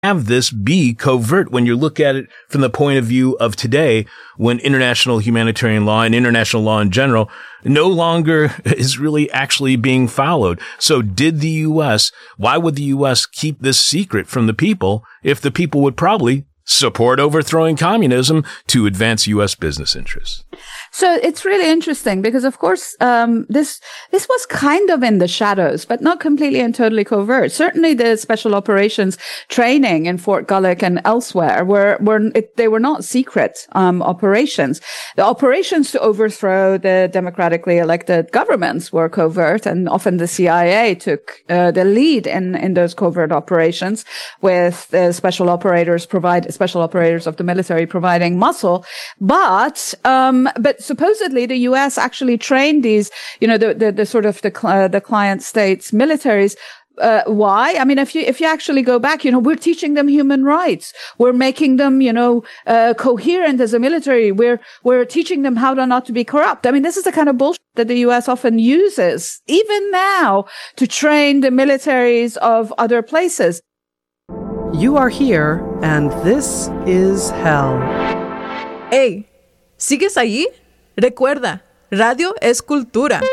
have this be covert when you look at it from the point of view of today, when international humanitarian law and international law in general no longer is really actually being followed. So why would the U.S. keep this secret from the people if the people would probably support overthrowing communism to advance U.S. business interests? So it's really interesting because, of course, this was kind of in the shadows, but not completely and totally covert. Certainly, the special operations training in Fort Gulick and elsewhere they were not secret operations. The operations to overthrow the democratically elected governments were covert, and often the CIA took the lead in those covert operations, with the special operators of the military providing muscle. But supposedly the U.S. actually trained these, the sort of the client states militaries. Why? I mean, if you actually go back, we're teaching them human rights. We're making them, coherent as a military. We're teaching them how not to be corrupt. I mean, this is the kind of bullshit that the U.S. often uses, even now, to train the militaries of other places. You are here, and this is hell. Hey, ¿sigues allí? Recuerda, radio es cultura.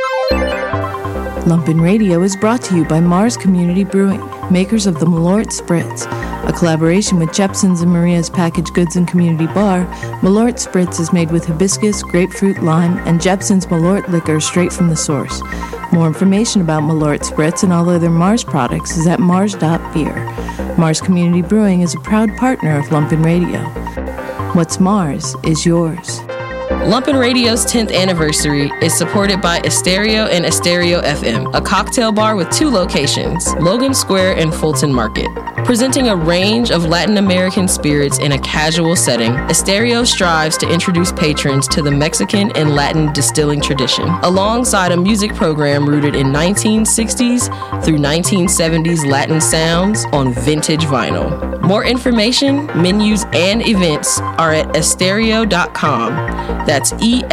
Lumpen Radio is brought to you by Mars Community Brewing, makers of the Malort Spritz. A collaboration with Jepson's and Maria's Packaged Goods and Community Bar, Malort Spritz is made with hibiscus, grapefruit, lime, and Jepson's Malort liquor straight from the source. More information about Malort Spritz and all other Mars products is at mars.beer. Mars Community Brewing is a proud partner of Lumpen Radio. What's Mars is yours. Lumpen Radio's 10th anniversary is supported by Estereo and Estereo FM, a cocktail bar with 2 locations, Logan Square and Fulton Market. Presenting a range of Latin American spirits in a casual setting, Estereo strives to introduce patrons to the Mexican and Latin distilling tradition, alongside a music program rooted in 1960s through 1970s Latin sounds on vintage vinyl. More information, menus, and events are at estereo.com. That's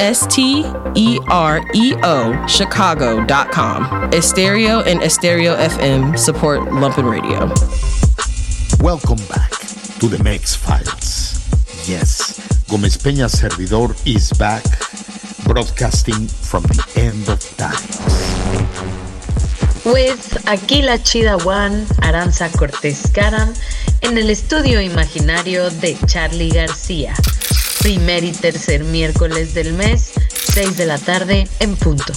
ESTEREO Chicago.com. Estereo and Estereo FM support Lumpen Radio. Welcome back to the Mex Files. Yes, Gómez Peña servidor is back, broadcasting from the end of times. With aquí la chida one, Aranza Cortés Caram, en el estudio imaginario de Charly García. Primer y tercer miércoles del mes, 6 de la tarde en punto.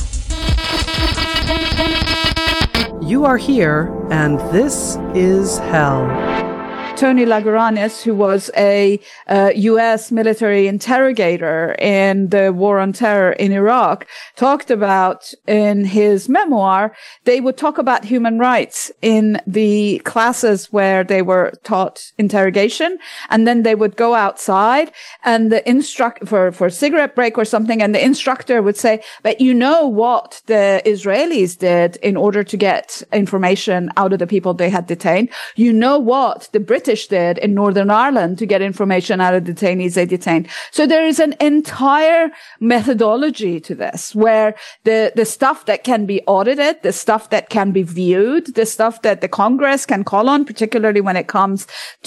You are here, and this is hell. Tony Lagaranis, who was a U.S. military interrogator in the war on terror in Iraq, talked about in his memoir, they would talk about human rights in the classes where they were taught interrogation, and then they would go outside and the for a cigarette break or something, and the instructor would say, but you know what the Israelis did in order to get information out of the people they had detained. You know what the British did in Northern Ireland to get information out of detainees they detained. So there is an entire methodology to this, where the stuff that can be audited, the stuff that can be viewed, the stuff that the Congress can call on, particularly when it comes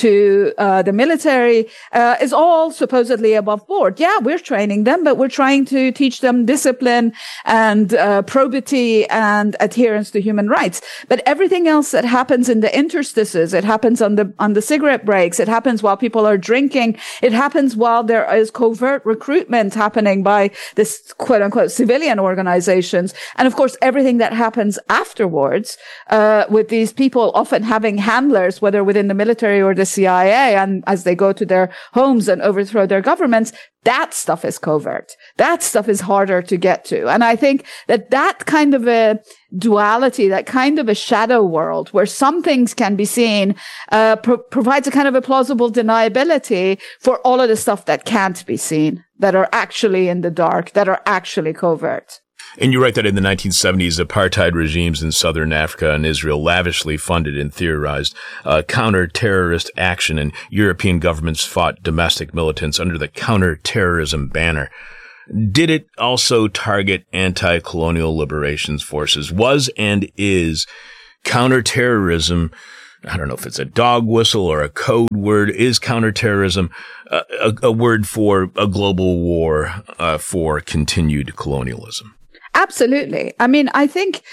to the military, is all supposedly above board. Yeah, we're training them, but we're trying to teach them discipline and probity and adherence to human rights. But everything else that happens in the interstices, it happens on the cigarette breaks, it happens while people are drinking, it happens while there is covert recruitment happening by this quote unquote civilian organizations. And of course, everything that happens afterwards, with these people often having handlers, whether within the military or the CIA, and as they go to their homes and overthrow their governments, that stuff is covert. That stuff is harder to get to. And I think that kind of a duality, that kind of a shadow world where some things can be seen, provides a kind of a plausible deniability for all of the stuff that can't be seen, that are actually in the dark, that are actually covert. And you write that in the 1970s, apartheid regimes in southern Africa and Israel lavishly funded and theorized counter-terrorist action, and European governments fought domestic militants under the counter-terrorism banner. Did it also target anti-colonial liberations forces? Was and is counter-terrorism I don't know if it's a dog whistle or a code word. Is counterterrorism a word for a global war for continued colonialism? Absolutely. I mean, I think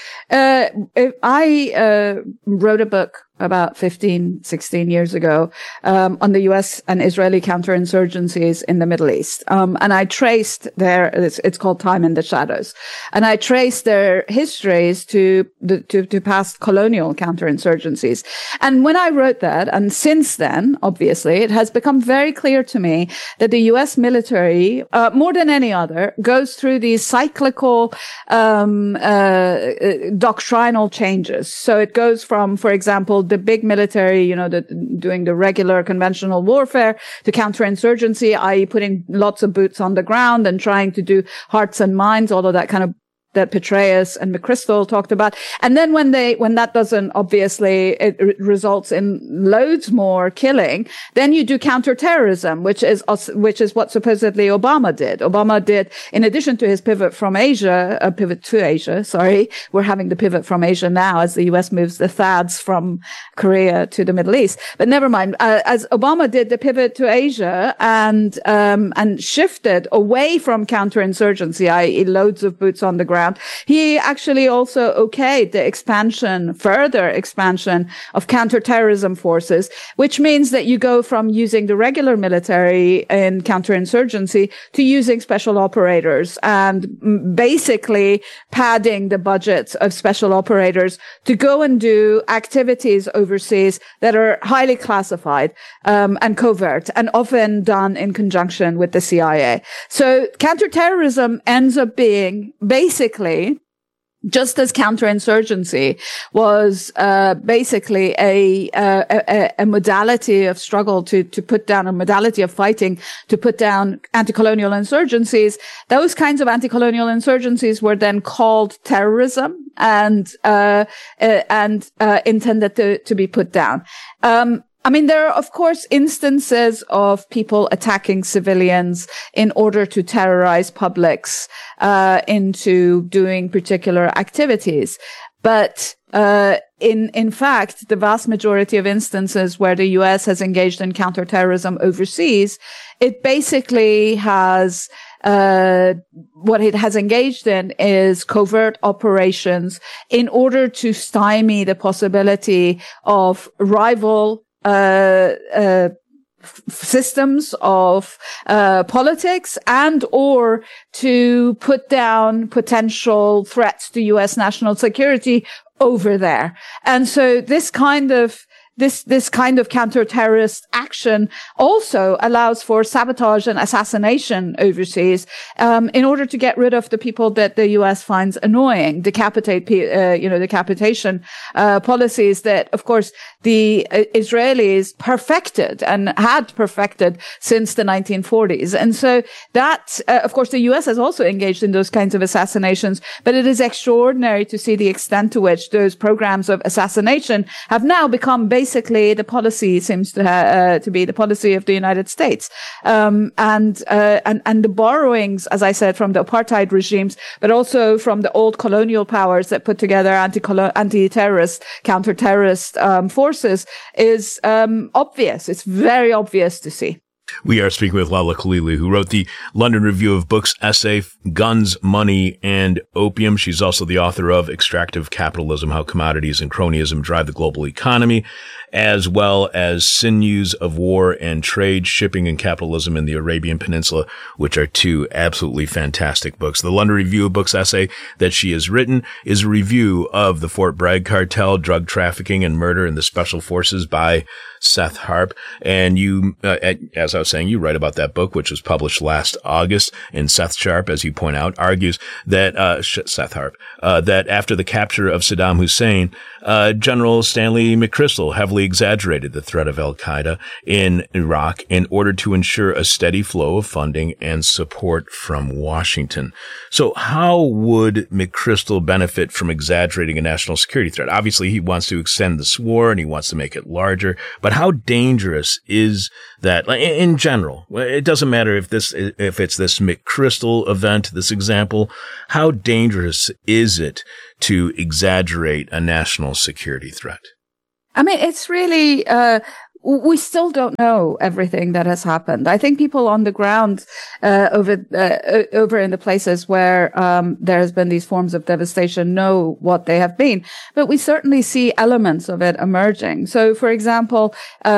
I wrote a book about 15, 16 years ago on the U.S. and Israeli counterinsurgencies in the Middle East. And I traced it's called Time in the Shadows. And I traced their histories to past colonial counterinsurgencies. And when I wrote that, and since then, obviously, it has become very clear to me that the U.S. military, more than any other, goes through these cyclical doctrinal changes. So it goes from, for example, the big military, doing the regular conventional warfare, to counterinsurgency, i.e. putting lots of boots on the ground and trying to do hearts and minds, all of that kind of that Petraeus and McChrystal talked about. And then when that doesn't, obviously, it results in loads more killing, then you do counterterrorism, which is what supposedly Obama did. Obama did, in addition to his pivot to Asia, sorry, we're having the pivot from Asia now as the U.S. moves the THAADs from Korea to the Middle East. But never mind. As Obama did the pivot to Asia and shifted away from counterinsurgency, i.e. loads of boots on the ground, he actually also okayed the further expansion of counterterrorism forces, which means that you go from using the regular military in counterinsurgency to using special operators and basically padding the budgets of special operators to go and do activities overseas that are highly classified and covert, and often done in conjunction with the CIA. So counterterrorism ends up being basically, just as counterinsurgency was basically a modality of struggle to put down, a modality of fighting to put down anti-colonial insurgencies, those kinds of anti-colonial insurgencies were then called terrorism and intended to be put down. I mean, there are, of course, instances of people attacking civilians in order to terrorize publics into doing particular activities. But in fact, the vast majority of instances where the U.S. has engaged in counterterrorism overseas, it basically has what it has engaged in is covert operations in order to stymie the possibility of rival systems of politics and or to put down potential threats to U.S. national security over there. And so this kind of counter-terrorist action also allows for sabotage and assassination overseas, in order to get rid of the people that the U.S. finds annoying, decapitation policies that, of course, the Israelis perfected and had perfected since the 1940s. And so that, of course, the U.S. has also engaged in those kinds of assassinations, but it is extraordinary to see the extent to which those programs of assassination have now become basically the policy seems to be the policy of the United States, and the borrowings, as I said, from the apartheid regimes, but also from the old colonial powers that put together anti-terrorist, counter-terrorist forces is obvious. It's very obvious to see. We are speaking with Lala Khalili, who wrote the London Review of Books essay, Guns, Money, and Opium. She's also the author of Extractive Capitalism, How Commodities and Cronyism Drive the Global Economy, as well as Sinews of War and Trade, Shipping and Capitalism in the Arabian Peninsula, which are two absolutely fantastic books. The London Review of Books essay that she has written is a review of the Fort Bragg cartel, drug trafficking, and murder in the Special Forces by Seth Harp. And you, as I was saying, you write about that book, which was published last August. And Seth Sharp, as you point out, argues that, Seth Harp, that after the capture of Saddam Hussein, General Stanley McChrystal heavily exaggerated the threat of al-Qaeda in Iraq in order to ensure a steady flow of funding and support from Washington. So how would McChrystal benefit from exaggerating a national security threat? Obviously, he wants to extend this war and he wants to make it larger, but how dangerous is that in general? It doesn't matter if it's this McChrystal event, this example, how dangerous is it to exaggerate a national security threat? I mean, it's really, we still don't know everything that has happened. I think people on the ground, over in the places where, there has been these forms of devastation know what they have been, but we certainly see elements of it emerging. So, for example,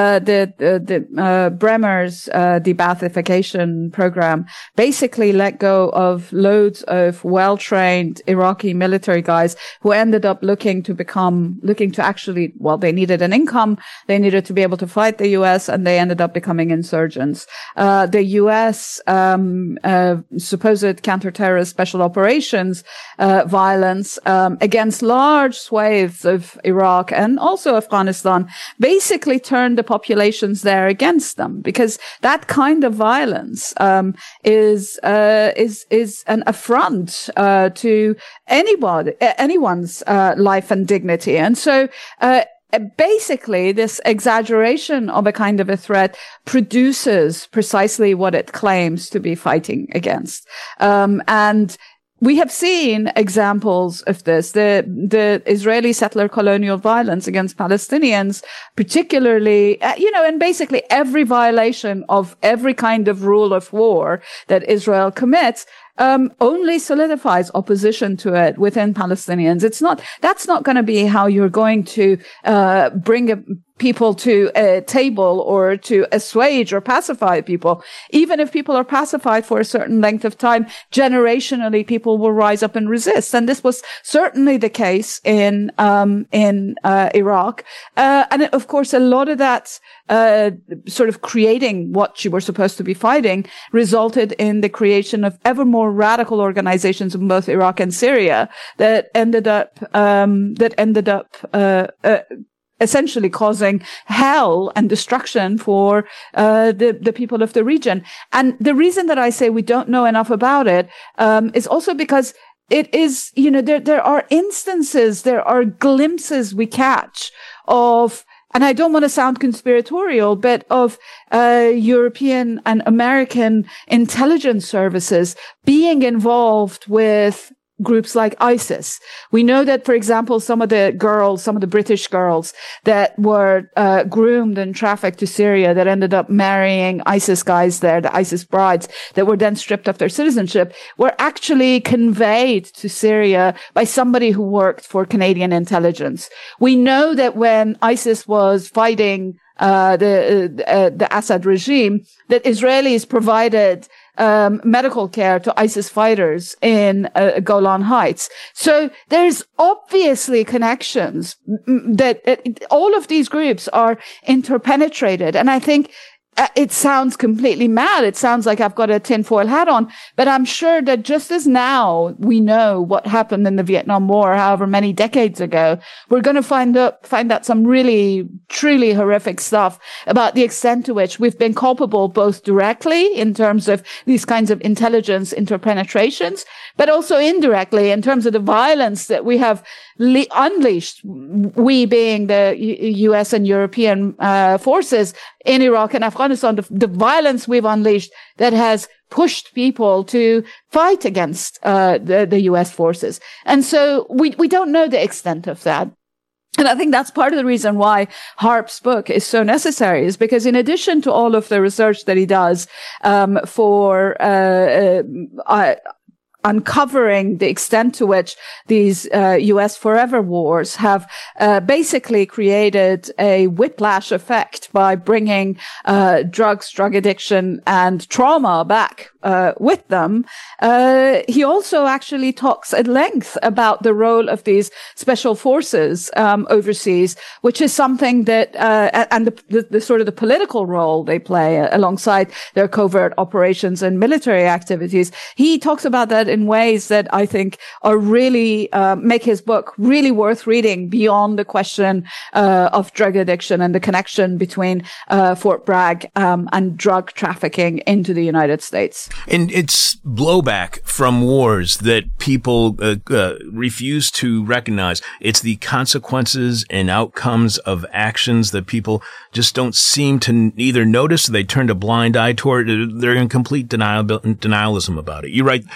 Bremer's, de-Baathification program basically let go of loads of well-trained Iraqi military guys who ended up looking to actually, well, they needed an income, they needed to be able to fight the U.S., and they ended up becoming insurgents. The U.S. Supposed counter-terrorist special operations violence against large swathes of Iraq and also Afghanistan basically turned the populations there against them, because that kind of violence is an affront to anyone's life and dignity. And so basically, this exaggeration of a kind of a threat produces precisely what it claims to be fighting against. And we have seen examples of this. The Israeli settler colonial violence against Palestinians, particularly, and basically every violation of every kind of rule of war that Israel commits, only solidifies opposition to it within Palestinians. That's not going to be how you're going to, bring people to a table or to assuage or pacify people. Even if people are pacified for a certain length of time, generationally people will rise up and resist. And this was certainly the case in Iraq. And of course, a lot of that, sort of creating what you were supposed to be fighting resulted in the creation of ever more radical organizations in both Iraq and Syria that ended up essentially causing hell and destruction for the people of the region. And the reason that I say we don't know enough about it is also because it is, there are instances, there are glimpses we catch of, and I don't want to sound conspiratorial, but of European and American intelligence services being involved with groups like ISIS. We know that, for example, some of the British girls that were groomed and trafficked to Syria that ended up marrying ISIS guys there, the ISIS brides, that were then stripped of their citizenship, were actually conveyed to Syria by somebody who worked for Canadian intelligence. We know that when ISIS was fighting the Assad regime, that Israelis provided medical care to ISIS fighters in Golan Heights. So there's obviously connections that all of these groups are interpenetrated. And I think it sounds completely mad. It sounds like I've got a tinfoil hat on, but I'm sure that just as now we know what happened in the Vietnam War, however many decades ago, we're going to find out some really, truly horrific stuff about the extent to which we've been culpable both directly in terms of these kinds of intelligence interpenetrations, but also indirectly in terms of the violence that we have unleashed, we being the US and European forces in Iraq and Afghanistan, the violence we've unleashed that has pushed people to fight against the US forces. And so we don't know the extent of that. And I think that's part of the reason why Harp's book is so necessary, is because in addition to all of the research that he does for uncovering the extent to which these U.S. forever wars have basically created a whiplash effect by bringing drug addiction, and trauma back with them. He also actually talks at length about the role of these special forces overseas, which is something that and the sort of the political role they play alongside their covert operations and military activities. He talks about that in ways that I think are really make his book really worth reading beyond the question of drug addiction and the connection between Fort Bragg and drug trafficking into the United States. And it's blowback from wars that people refuse to recognize. It's the consequences and outcomes of actions that people just don't seem to either notice, or they turned a blind eye toward. They're in complete denialism about it. You write, there's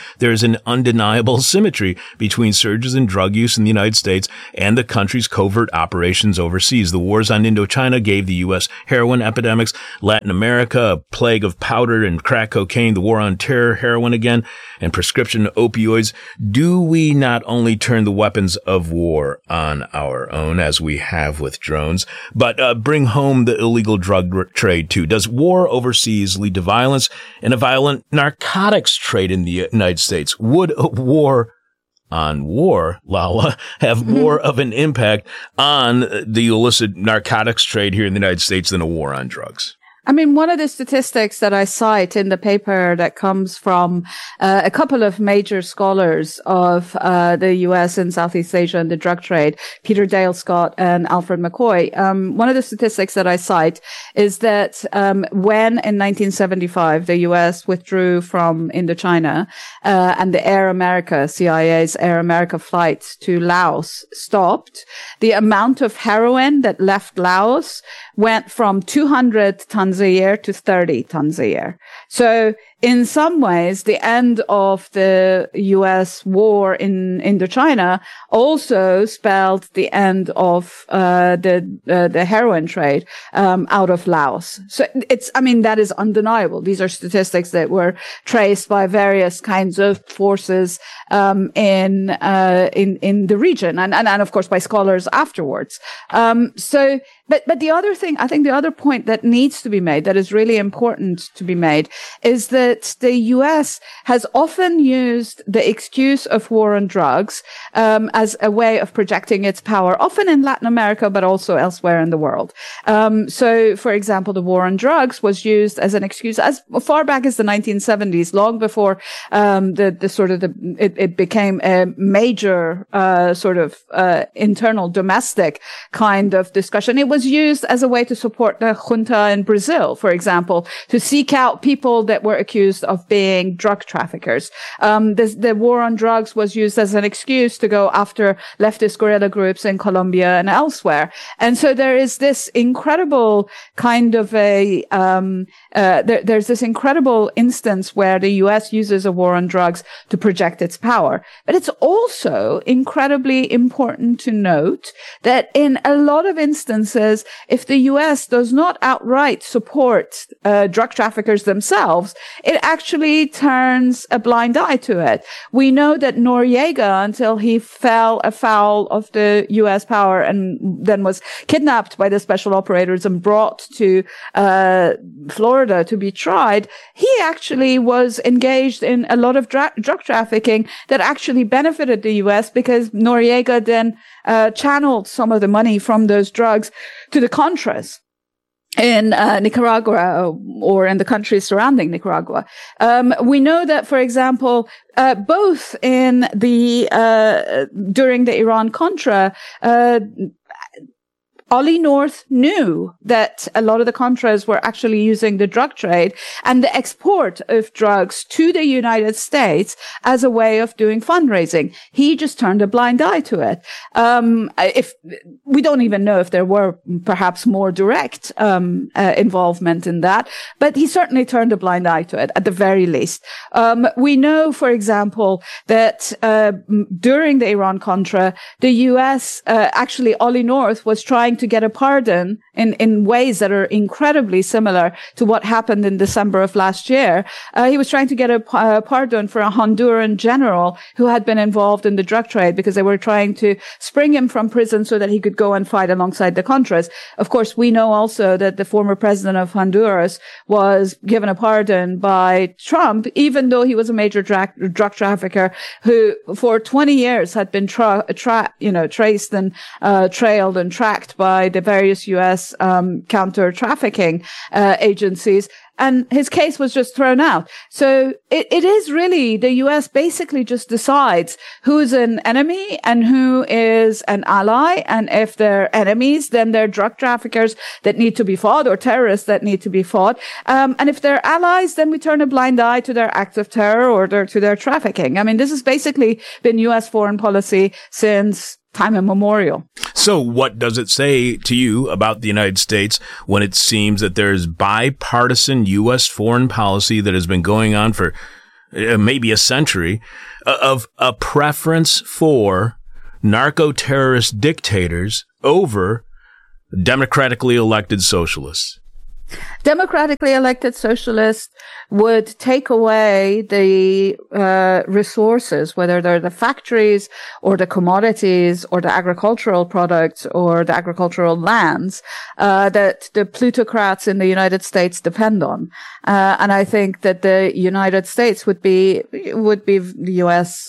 an undeniable symmetry between surges in drug use in the United States and the country's covert operations overseas. The wars on Indochina gave the U.S. heroin epidemics, Latin America a plague of powder and crack cocaine, the war on terror, heroin again, and prescription opioids. Do we not only turn the weapons of war on our own, as we have with drones, but bring home the illegal drug trade too? Does war overseas lead to violence and a violent narcotics trade in the United States? Would a war on war, Lala, have more of an impact on the illicit narcotics trade here in the United States than a war on drugs? I mean, one of the statistics that I cite in the paper that comes from a couple of major scholars of the U.S. and Southeast Asia and the drug trade, Peter Dale Scott and Alfred McCoy, one of the statistics that I cite is that when in 1975 the U.S. withdrew from Indochina and the Air America, CIA's Air America flights to Laos stopped, the amount of heroin that left Laos went from 200 tons a year to 30 tons a year. So in some ways, the end of the U.S. war in Indochina also spelled the end of the heroin trade out of Laos. So that is undeniable. These are statistics that were traced by various kinds of forces in the region, and of course by scholars afterwards. But the other thing, I think the other point that needs to be made, that is really important to be made, is that the U.S. has often used the excuse of war on drugs as a way of projecting its power, often in Latin America, but also elsewhere in the world. So, for example, the war on drugs was used as an excuse as far back as the 1970s, long before it became a major internal domestic kind of discussion. It was used as a way to support the junta in Brazil, for example, to seek out people that were accused of being drug traffickers. The war on drugs was used as an excuse to go after leftist guerrilla groups in Colombia and elsewhere. And so there is this incredible kind of there's this incredible instance where the U.S. uses a war on drugs to project its power. But it's also incredibly important to note that in a lot of instances, if the U.S. does not outright support drug traffickers themselves, it actually turns a blind eye to it. We know that Noriega, until he fell afoul of the U.S. power and then was kidnapped by the special operators and brought to Florida to be tried, he actually was engaged in a lot of drug trafficking that actually benefited the U.S. because Noriega then channeled some of the money from those drugs to the Contras in Nicaragua or in the countries surrounding Nicaragua. We know that, for example, both in the during the Iran-Contra, Ollie North knew that a lot of the Contras were actually using the drug trade and the export of drugs to the United States as a way of doing fundraising. He just turned a blind eye to it. If we don't even know if there were perhaps more direct involvement in that, but he certainly turned a blind eye to it at the very least. We know, for example, that during the Iran-Contra, the U.S. Actually Ollie North was trying to get a pardon in ways that are incredibly similar to what happened in December of last year. He was trying to get a pardon for a Honduran general who had been involved in the drug trade because they were trying to spring him from prison so that he could go and fight alongside the Contras. Of course, we know also that the former president of Honduras was given a pardon by Trump, even though he was a major drug trafficker who for 20 years had been traced and trailed and tracked by the various U.S. counter trafficking agencies. And his case was just thrown out. So it is really the U.S. basically just decides who's an enemy and who is an ally. And if they're enemies, then they're drug traffickers that need to be fought or terrorists that need to be fought. And if they're allies, then we turn a blind eye to their acts of terror or to their trafficking. I mean, this has basically been U.S. foreign policy since time immemorial. So what does it say to you about the United States when it seems that there's bipartisan U.S. foreign policy that has been going on for maybe a century, of a preference for narco-terrorist dictators over democratically elected socialists. Democratically elected socialists would take away the resources, whether they're the factories or the commodities or the agricultural products or the agricultural lands that the plutocrats in the United States depend on. And I think that the United States would be the U.S.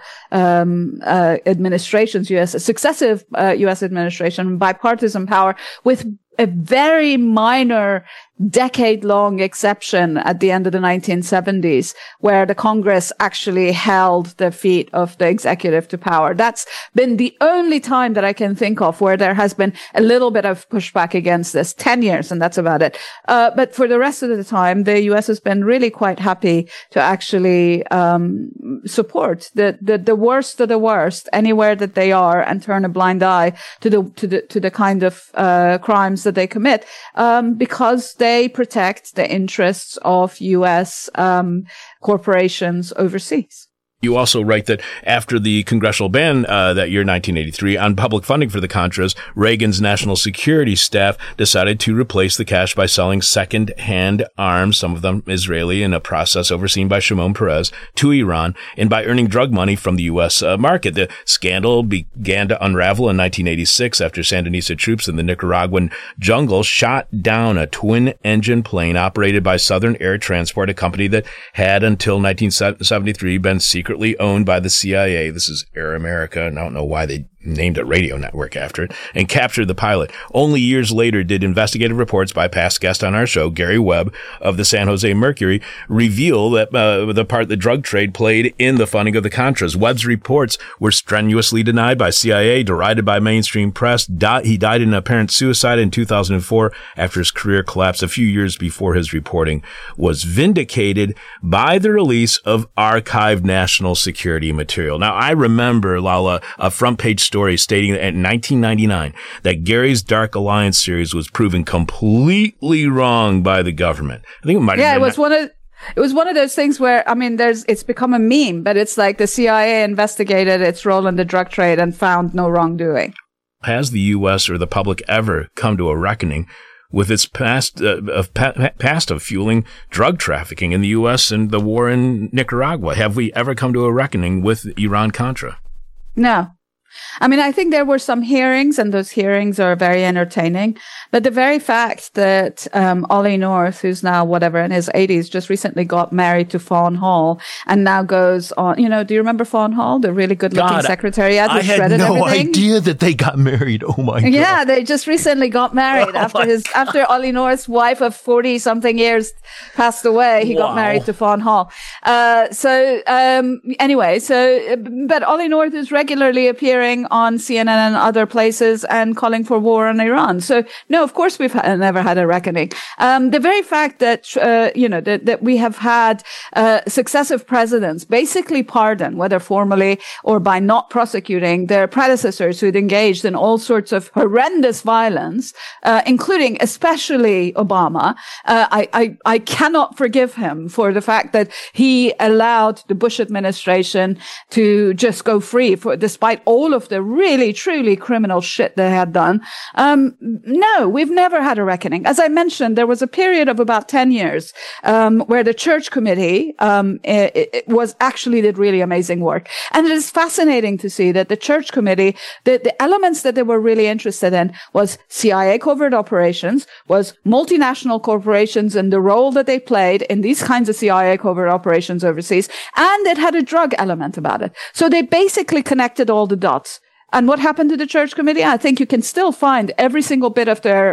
Administrations, successive U.S. administration, bipartisan power with a very minor decade-long exception at the end of the 1970s, where the Congress actually held the feet of the executive to power. That's been the only time that I can think of where there has been a little bit of pushback against this. 10 years, and that's about it. But for the rest of the time, the U.S. has been really quite happy to actually support the worst of the worst anywhere that they are, and turn a blind eye to the kind of crimes that they commit, because they protect the interests of U.S. corporations overseas. You also write that after the congressional ban that year, 1983, on public funding for the Contras, Reagan's national security staff decided to replace the cash by selling second-hand arms, some of them Israeli, in a process overseen by Shimon Peres, to Iran, and by earning drug money from the U.S. Market. The scandal began to unravel in 1986 after Sandinista troops in the Nicaraguan jungle shot down a twin-engine plane operated by Southern Air Transport, a company that had until 1973 been secretly owned by the CIA. This is Air America, and I don't know why they named a radio network after it, and captured the pilot. Only years later did investigative reports by past guest on our show, Gary Webb of the San Jose Mercury, reveal that the part the drug trade played in the funding of the Contras. Webb's reports were strenuously denied by CIA, derided by mainstream press. He died in apparent suicide in 2004 after his career collapsed a few years before his reporting was vindicated by the release of archived national security material. Now, I remember, Lala, a front page story stating that in 1999 that Gary's Dark Alliance series was proven completely wrong by the government. I think it might have been. It was one of those things where, I mean, it's become a meme, but it's like the CIA investigated its role in the drug trade and found no wrongdoing. Has the U.S. or the public ever come to a reckoning with its past of fueling drug trafficking in the U.S. and the war in Nicaragua? Have we ever come to a reckoning with Iran-Contra? No. I mean, I think there were some hearings, and those hearings are very entertaining. But the very fact that Ollie North, who's now whatever in his 80s, just recently got married to Fawn Hall, and now goes on. You know, do you remember Fawn Hall, the really good-looking secretariat who shredded everything? I had no idea that they got married. Oh my God! Yeah, they just recently got married after Ollie North's wife of 40-something years passed away. He got married to Fawn Hall. Anyway, but Ollie North is regularly appearing on CNN and other places and calling for war on Iran. So no, of course we've never had a reckoning. The very fact that that we have had successive presidents basically pardon, whether formally or by not prosecuting their predecessors who'd engaged in all sorts of horrendous violence, including especially Obama. I cannot forgive him for the fact that he allowed the Bush administration to just go free despite all of the really, truly criminal shit they had done. No, we've never had a reckoning. As I mentioned, there was a period of about 10 years where the Church Committee it did really amazing work. And it is fascinating to see that the Church Committee, the elements that they were really interested in was CIA covert operations, was multinational corporations and the role that they played in these kinds of CIA covert operations overseas, and it had a drug element about it. So they basically connected all the dots. And what happened to the Church Committee? I think you can still find every single bit of their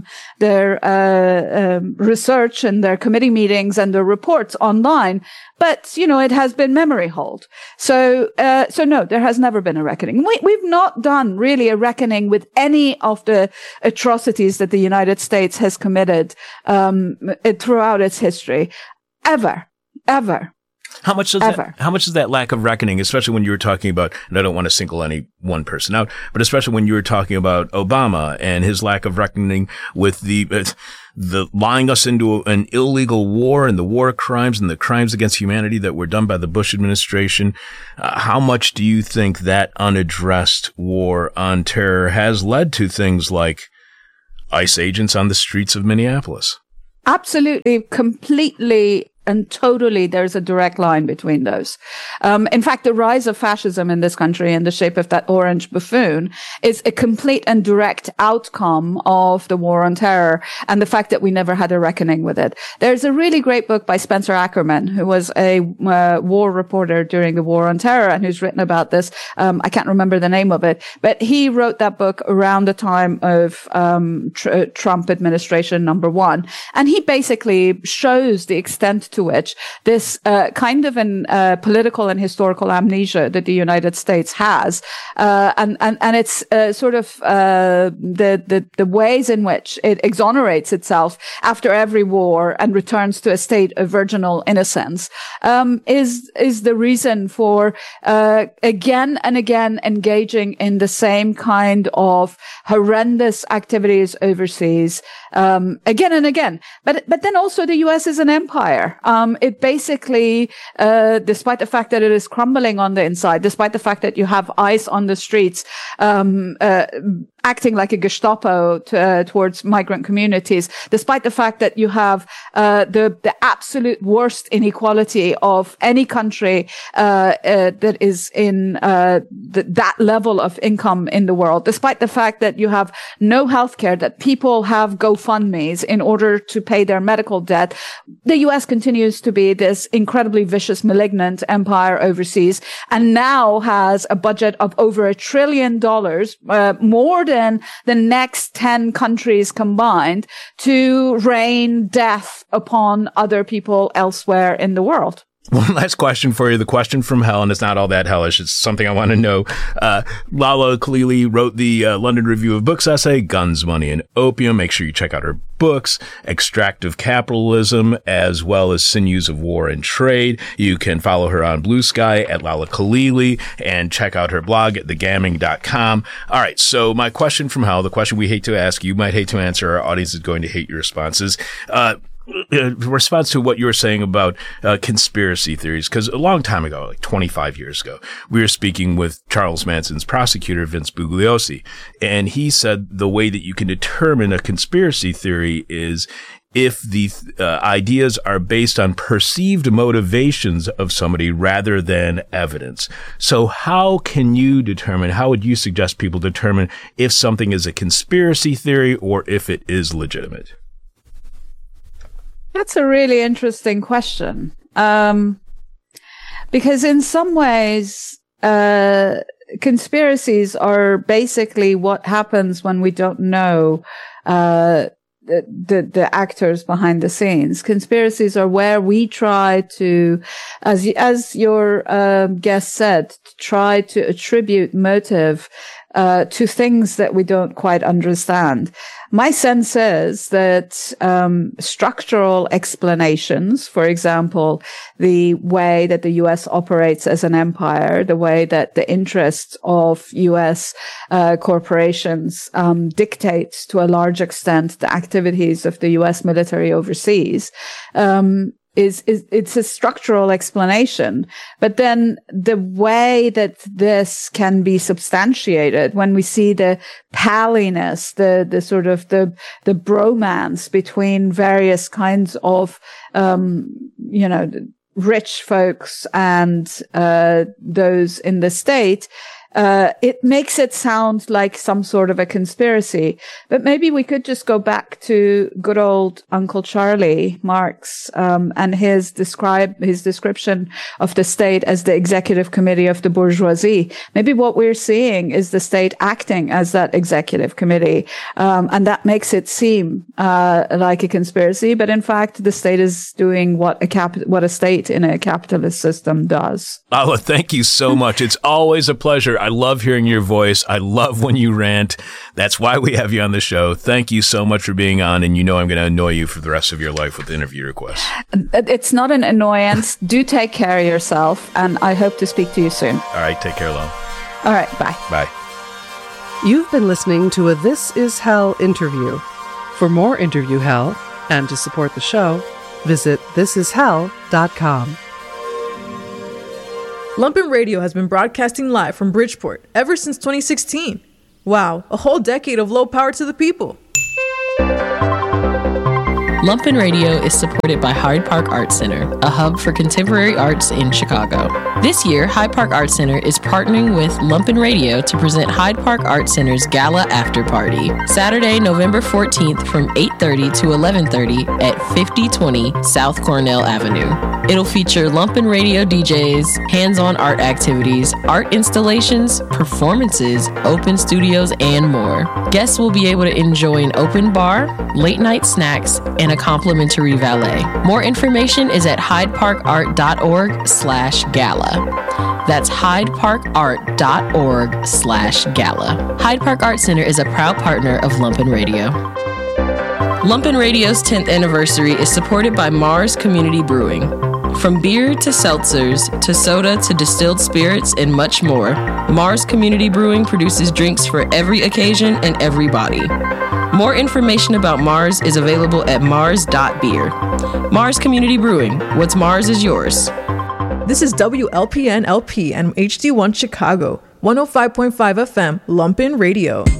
research and their committee meetings and their reports online. But, it has been memory hold. So no, there has never been a reckoning. We've not done really a reckoning with any of the atrocities that the United States has committed, throughout its history. Ever. How much does that lack of reckoning, especially when you were talking about, and I don't want to single any one person out, but especially when you were talking about Obama and his lack of reckoning with the lying us into an illegal war and the war crimes and the crimes against humanity that were done by the Bush administration. How much do you think that unaddressed war on terror has led to things like ICE agents on the streets of Minneapolis? Absolutely, completely and totally, there's a direct line between those. In fact, the rise of fascism in this country in the shape of that orange buffoon is a complete and direct outcome of the war on terror and the fact that we never had a reckoning with it. There's a really great book by Spencer Ackerman, who was a war reporter during the war on terror and who's written about this. I can't remember the name of it, but he wrote that book around the time of Trump administration number 1. And he basically shows the extent to which this kind of an political and historical amnesia that the United States has, and it's sort of the ways in which it exonerates itself after every war and returns to a state of virginal innocence, is the reason for again and again engaging in the same kind of horrendous activities overseas, again and again. But then also the U.S. is an empire. It basically, despite the fact that it is crumbling on the inside, despite the fact that you have ICE on the streets, acting like a Gestapo towards migrant communities, despite the fact that you have the absolute worst inequality of any country that is in that level of income in the world, despite the fact that you have no healthcare, that people have GoFundMes in order to pay their medical debt, the U.S. continues to be this incredibly vicious, malignant empire overseas, and now has a budget of over $1 trillion, more than the next 10 countries combined, to rain death upon other people elsewhere in the world. One last question for you. The question from hell, and it's not all that hellish. It's something I want to know. Lala Khalili wrote the London Review of Books essay, Guns, Money, and Opium. Make sure you check out her books, Extractive Capitalism, as well as Sinews of War and Trade. You can follow her on Blue Sky at Lala Khalili and check out her blog at thegamming.com. All right. So my question from hell, the question we hate to ask, you might hate to answer, our audience is going to hate your responses. Response to what you were saying about conspiracy theories, because a long time ago, like 25 years ago, we were speaking with Charles Manson's prosecutor, Vince Bugliosi, and he said the way that you can determine a conspiracy theory is if the ideas are based on perceived motivations of somebody rather than evidence. So how can you determine, how would you suggest people determine if something is a conspiracy theory or if it is legitimate? That's a really interesting question. Because in some ways, conspiracies are basically what happens when we don't know the actors behind the scenes. Conspiracies are where we try to, as your guest said, try to attribute motive to things that we don't quite understand. My sense is that structural explanations, for example, the way that the U.S. operates as an empire, the way that the interests of U.S. corporations dictate to a large extent the activities of the U.S. military overseas, it's a structural explanation. But then the way that this can be substantiated, when we see the palliness, the sort of the bromance between various kinds of, rich folks and those in the state, it makes it sound like some sort of a conspiracy. But maybe we could just go back to good old Uncle Charlie Marx, and his description of the state as the executive committee of the bourgeoisie. Maybe what we're seeing is the state acting as that executive committee, and that makes it seem like a conspiracy. But in fact, the state is doing what a state in a capitalist system does. Lala, thank you so much. It's always a pleasure. I love hearing your voice. I love when you rant. That's why we have you on the show. Thank you so much for being on. And I'm going to annoy you for the rest of your life with interview requests. It's not an annoyance. Do take care of yourself. And I hope to speak to you soon. All right. Take care, Lala. All right. Bye. Bye. You've been listening to a This Is Hell interview. For more interview hell, And to support the show, visit thisishell.com. Lumpen Radio has been broadcasting live from Bridgeport ever since 2016. Wow, a whole decade of low power to the people. Lumpen Radio is supported by Hyde Park Art Center, a hub for contemporary arts in Chicago. This year, Hyde Park Art Center is partnering with Lumpen Radio to present Hyde Park Art Center's Gala After Party, Saturday, November 14th from 8:30 to 11:30 at 5020 South Cornell Avenue. It'll feature Lumpen Radio DJs, hands-on art activities, art installations, performances, open studios, and more. Guests will be able to enjoy an open bar, late-night snacks, and a complimentary valet. More information is at hydeparkart.org/gala. That's hydeparkart.org/gala. Hyde Park Art Center is a proud partner of Lumpen Radio. Lumpen Radio's 10th anniversary is supported by Mars Community Brewing. From beer to seltzers to soda to distilled spirits and much more, Mars Community Brewing produces drinks for every occasion and every body. More information about Mars is available at mars.beer. Mars Community Brewing. What's Mars is yours. This is WLPN LP and HD1 Chicago, 105.5 FM, Lumpen Radio.